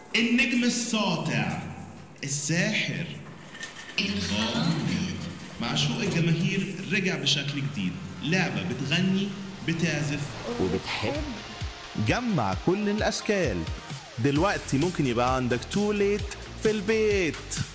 النجم الساطع، الساحر، الغامض. معشوق الجماهير رجع بشكل جديد، لعبة بتغني، بتعزف وبتحب. جمع كل الأشكال. دلوقتي ممكن يبقى عندك توليت في البيت.